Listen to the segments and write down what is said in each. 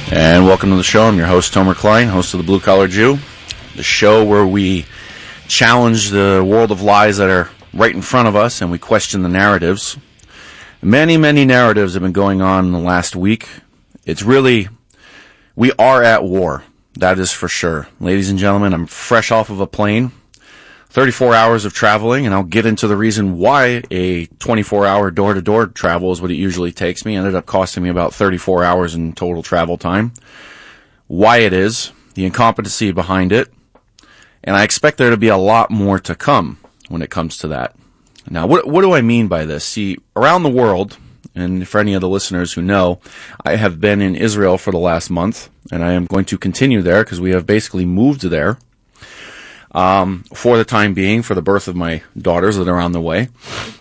And welcome to the show. I'm your host, Tomer Klein, host of The Blue Collar Jew, the show where we challenge the world of lies that are right in front of us and we question the narratives. Many narratives have been going on in the last week. We are at war. That is for sure. Ladies and gentlemen, I'm fresh off of a plane. 34 hours of traveling, and I'll get into the reason why a 24-hour door-to-door travel is what it usually takes me. It ended up costing me about 34 hours in total travel time. Why it is, the incompetency behind it, and I expect there to be a lot more to come when it comes to that. Now, what do I mean by this? See, around the world, and for any of the listeners who know, I have been in Israel for the last month, and I am going to continue there because we have basically moved there. For the time being, for the birth of my daughters that are on the way.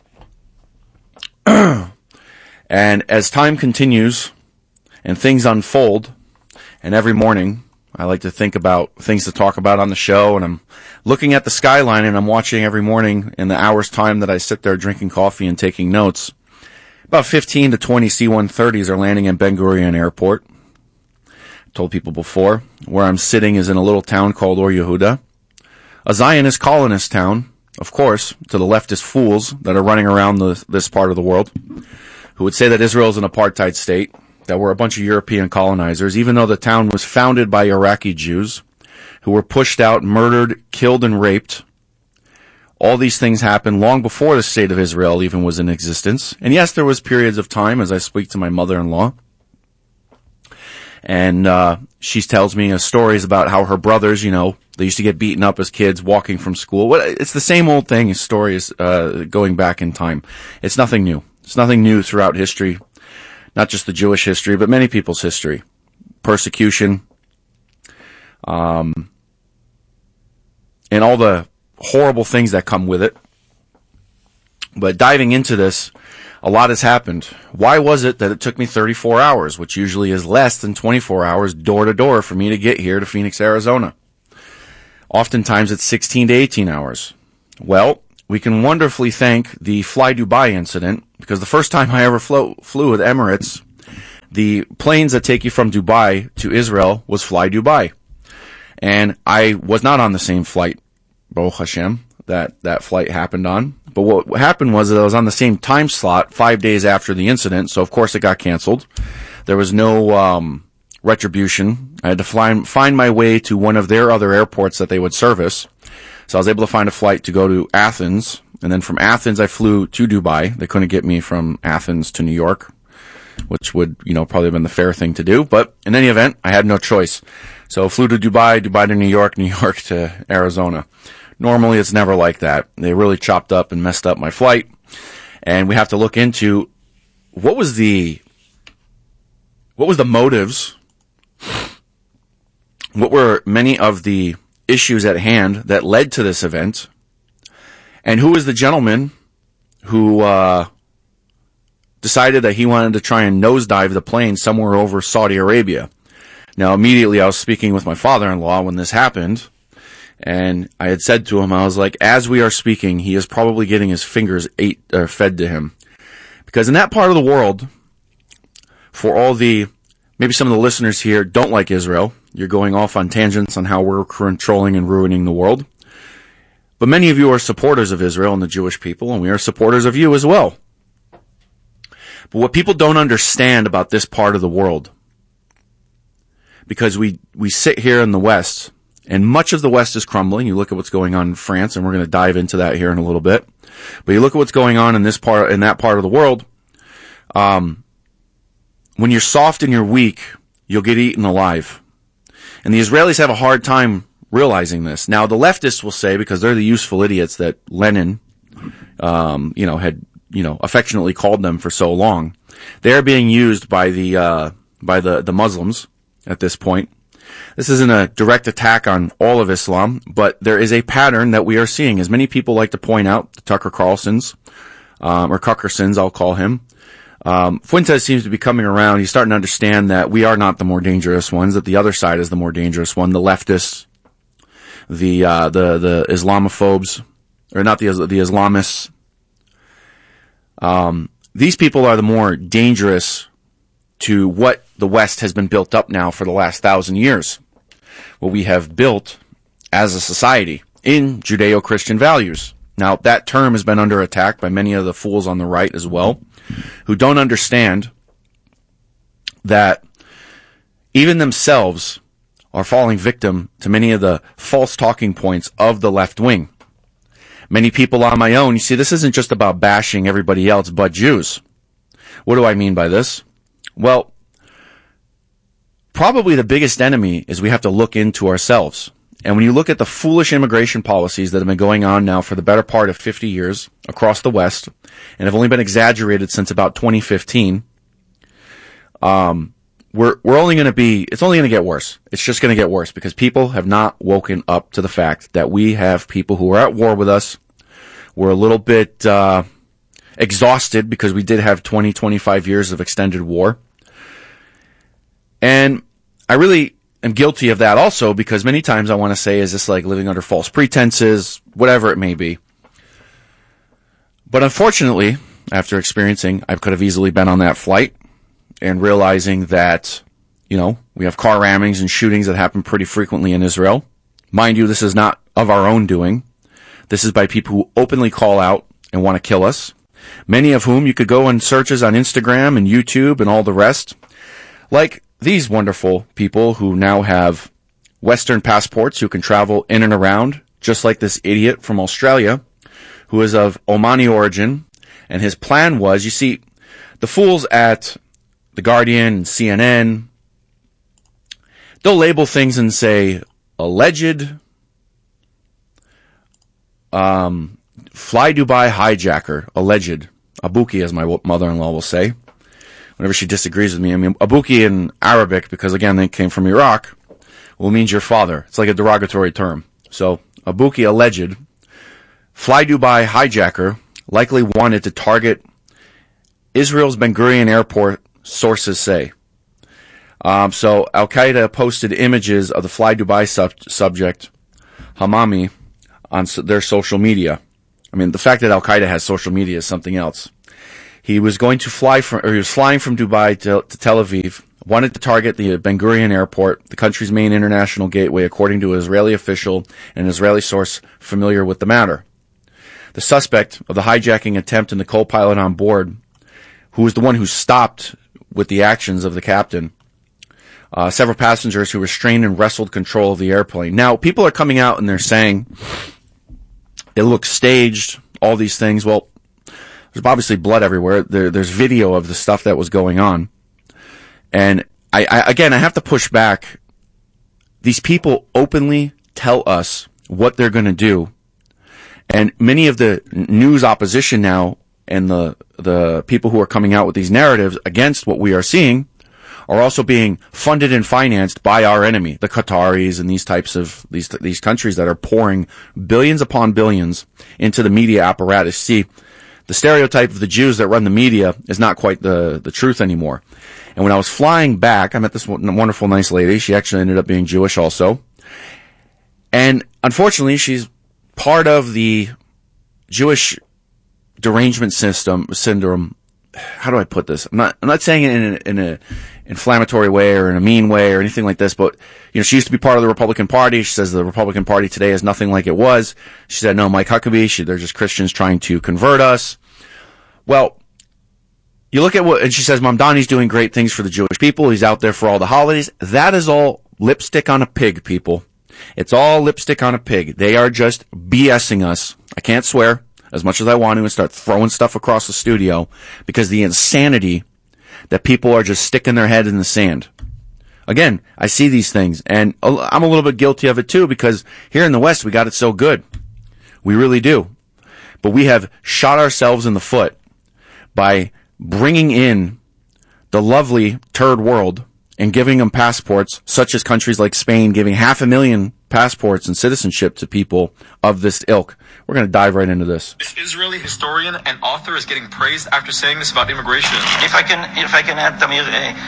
And as time continues and things unfold, and every morning I like to think about things to talk about on the show, and I'm looking at the skyline and I'm watching every morning in the hour's time that I sit there drinking coffee and taking notes. About 15 to 20 C-130s are landing in Ben Gurion Airport. I told people before, where I'm sitting is in a little town called Or Yehuda. A Zionist colonist town, of course, to the leftist fools that are running around this part of the world, who would say that Israel is an apartheid state, that we're a bunch of European colonizers, even though the town was founded by Iraqi Jews, who were pushed out, murdered, killed, and raped. All these things happened long before the state of Israel even was in existence. And yes, there was periods of time, as I speak to my mother-in-law, and she tells me stories about how her brothers, they used to get beaten up as kids walking from school. It's the same old thing, stories going back in time. It's nothing new. It's nothing new throughout history, not just the Jewish history, but many people's history. Persecution, and all the horrible things that come with it. But diving into this, a lot has happened. Why was it that it took me 34 hours, which usually is less than 24 hours door to door for me to get here to Phoenix, Arizona? Oftentimes it's 16 to 18 hours. Well, we can wonderfully thank the Fly Dubai incident, because the first time I ever flew with Emirates, the planes that take you from Dubai to Israel was Fly Dubai. And I was not on the same flight, Baruch Hashem, that flight happened on. But what happened was that I was on the same time slot 5 days after the incident, so of course it got canceled. There was no retribution. I had to find my way to one of their other airports that they would service. So I was able to find a flight to go to Athens, and then from Athens I flew to Dubai. They couldn't get me from Athens to New York, which would, probably have been the fair thing to do. But in any event, I had no choice. So I flew to Dubai to New York to Arizona. Normally it's never like that. They really chopped up and messed up my flight. And we have to look into what was the motives. What were many of the issues at hand that led to this event? And who was the gentleman who decided that he wanted to try and nosedive the plane somewhere over Saudi Arabia? Now, immediately I was speaking with my father-in-law when this happened, and I had said to him, I was like, as we are speaking, he is probably getting his fingers fed to him. Because in that part of the world, for all maybe some of the listeners here don't like Israel. You're going off on tangents on how we're controlling and ruining the world. But many of you are supporters of Israel and the Jewish people, and we are supporters of you as well. But what people don't understand about this part of the world, because we sit here in the West, and much of the West is crumbling. You look at what's going on in France, and we're going to dive into that here in a little bit. But you look at what's going on in that part of the world. When you're soft and you're weak, you'll get eaten alive. And the Israelis have a hard time realizing this. Now, the leftists will say, because they're the useful idiots that Lenin, had, affectionately called them for so long, they're being used by the Muslims at this point. This isn't a direct attack on all of Islam, but there is a pattern that we are seeing. As many people like to point out, the Tucker Carlsons, or Cuckersons, I'll call him. Fuentes seems to be coming around. He's starting to understand that we are not the more dangerous ones, that the other side is the more dangerous one, the leftists, the Islamophobes, or not the Islamists. These people are the more dangerous to what the West has been built up now for the last 1,000 years. What we have built as a society in Judeo-Christian values. Now, that term has been under attack by many of the fools on the right as well, who don't understand that even themselves are falling victim to many of the false talking points of the left wing. Many people on my own, you see, this isn't just about bashing everybody else but Jews. What do I mean by this? Well, probably the biggest enemy is we have to look into ourselves. And when you look at the foolish immigration policies that have been going on now for the better part of 50 years across the West, and have only been exaggerated since about 2015, we're only going to it's only going to get worse. It's just going to get worse because people have not woken up to the fact that we have people who are at war with us. We're a little bit exhausted because we did have 25 years of extended war. And I really am guilty of that also because many times I want to say, is this like living under false pretenses, whatever it may be. But unfortunately, after experiencing, I could have easily been on that flight and realizing that, we have car rammings and shootings that happen pretty frequently in Israel. Mind you, this is not of our own doing. This is by people who openly call out and want to kill us. Many of whom you could go on searches on Instagram and YouTube and all the rest. Like these wonderful people who now have Western passports who can travel in and around, just like this idiot from Australia who is of Omani origin. And his plan was, you see, the fools at The Guardian and CNN, they'll label things and say, alleged Fly Dubai hijacker, alleged. Abuki, as my mother-in-law will say, whenever she disagrees with me. I mean, Abuki in Arabic, because again, they came from Iraq, means your father. It's like a derogatory term. So, Abuki, alleged Fly Dubai hijacker, likely wanted to target Israel's Ben Gurion airport, sources say. So Al-Qaeda posted images of the Fly Dubai subject, Hamami, on their social media. I mean, the fact that Al-Qaeda has social media is something else. He was flying from Dubai to Tel Aviv, wanted to target the Ben Gurion airport, the country's main international gateway, according to an Israeli official and an Israeli source familiar with the matter. The suspect of the hijacking attempt and the co-pilot on board, who was the one who stopped with the actions of the captain, several passengers who restrained and wrestled control of the airplane. Now, people are coming out and they're saying it looks staged, all these things. Well, there's obviously blood everywhere. There's video of the stuff that was going on. And I have to push back. These people openly tell us what they're going to do. And many of the news opposition now and the people who are coming out with these narratives against what we are seeing are also being funded and financed by our enemy, the Qataris and these types of these countries that are pouring billions upon billions into the media apparatus. See, the stereotype of the Jews that run the media is not quite the truth anymore. And when I was flying back, I met this wonderful, nice lady. She actually ended up being Jewish also. And unfortunately, she's part of the Jewish derangement syndrome. How do I put this? I'm not saying it in a inflammatory way or in a mean way or anything like this, but, she used to be part of the Republican Party. She says the Republican Party today is nothing like it was. She said, no, Mike Huckabee, they're just Christians trying to convert us. Well, you look at and she says, Mamdani's doing great things for the Jewish people. He's out there for all the holidays. That is all lipstick on a pig, people. It's all lipstick on a pig. They are just BSing us. I can't swear as much as I want to and start throwing stuff across the studio because the insanity that people are just sticking their head in the sand. Again, I see these things and I'm a little bit guilty of it too because here in the West we got it so good. We really do. But we have shot ourselves in the foot by bringing in the lovely third world and giving them passports, such as countries like Spain giving 500,000 passports and citizenship to people of this ilk. We're going to dive right into this. This Israeli historian and author is getting praised after saying this about immigration. If I can add, Tamir,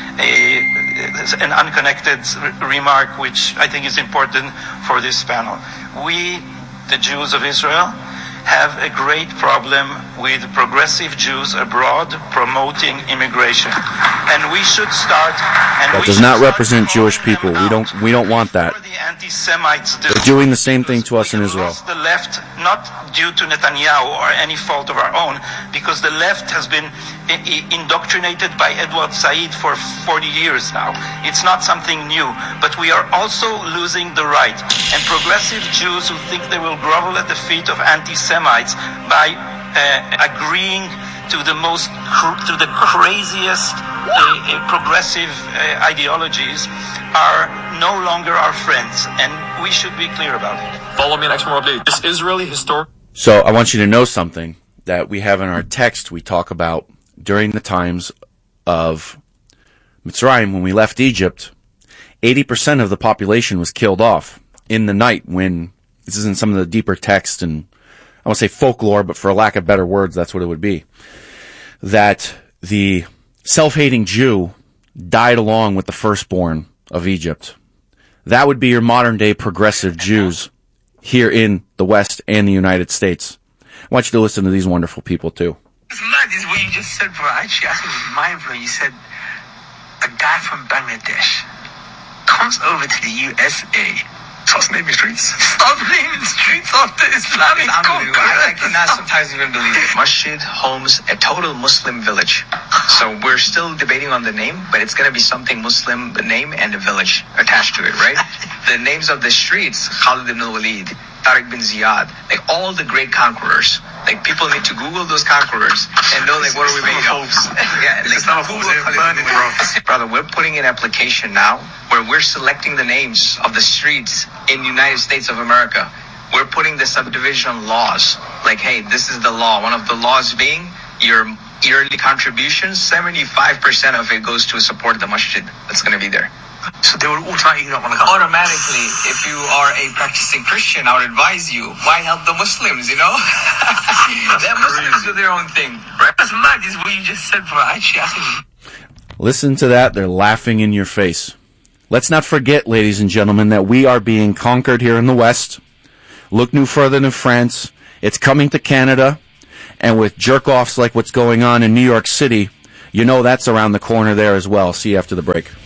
an unconnected remark, which I think is important for this panel. We, the Jews of Israel, have a great problem with progressive Jews abroad promoting immigration, and we should start. That does not represent Jewish people. We don't want that. The anti-Semites They're doing the same thing to us in Israel. The left, not due to Netanyahu or any fault of our own, because the left has been indoctrinated by Edward Said for 40 years now. It's not something new, but we are also losing the right. And progressive Jews who think they will grovel at the feet of anti-Semites by agreeing to the craziest progressive ideologies are no longer our friends, and we should be clear about it. Follow me on Extra Update. This Israeli historic. So I want you to know something that we have in our text. We talk about during the times of Mitzrayim, when we left Egypt, 80% of the population was killed off in the night when, this is in some of the deeper text and I won't say folklore, but for a lack of better words, that's what it would be, that the self-hating Jew died along with the firstborn of Egypt. That would be your modern-day progressive Jews here in the West and the United States. I want you to listen to these wonderful people, too. It's mad, is what you just said, bro. Actually, I think it was mind-blowing. You said a guy from Bangladesh comes over to the USA. Starts naming streets. Stop naming streets after Islamic conquest. I cannot sometimes even believe it. Masjid Homes, a total Muslim village. So we're still debating on the name, but it's going to be something Muslim, the name and the village attached to it, right? The names of the streets, Khalid ibn al-Walid, Tariq bin Ziyad, like all the great conquerors. Like people need to Google those conquerors and know like what are we made of. Yeah, like brother, we're putting an application now where we're selecting the names of the streets in the United States of America. We're putting the subdivision laws. Like, hey, this is the law. One of the laws being your yearly contributions, 75% of it goes to support the masjid that's going to be there. So they would automatically not want to come. Automatically, if you are a practicing Christian, I would advise you, why help the Muslims, you know? They're Muslims do their own thing. Right? That's mad, is what you just said, bro. Actually, I think... Listen to that. They're laughing in your face. Let's not forget, ladies and gentlemen, that we are being conquered here in the West. Look no further than France. It's coming to Canada. And with jerk-offs like what's going on in New York City, you know that's around the corner there as well. See you after the break.